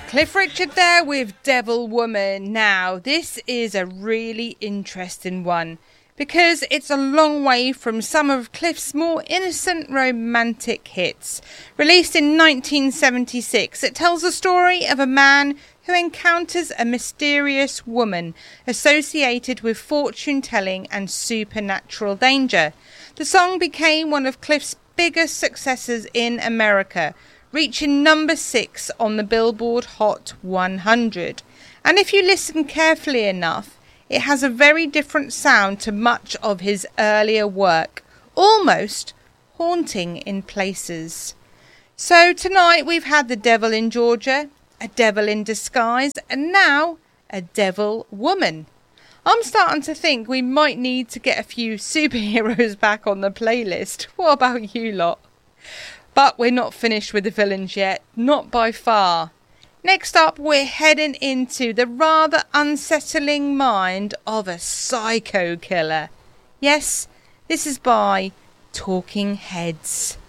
Cliff Richard there with Devil Woman. Now, this is a really interesting one because it's a long way from some of Cliff's more innocent romantic hits. Released in 1976, it tells the story of a man who encounters a mysterious woman associated with fortune-telling and supernatural danger. The song became one of Cliff's biggest successes in America, reaching number 6 on the Billboard Hot 100. And if you listen carefully enough, it has a very different sound to much of his earlier work, almost haunting in places. So tonight we've had the Devil in Georgia, a devil in disguise, and now a devil woman. I'm starting to think we might need to get a few superheroes back on the playlist. What about you lot? But we're not finished with the villains yet, not by far. Next up, we're heading into the rather unsettling mind of a psycho killer. Yes, this is by Talking Heads.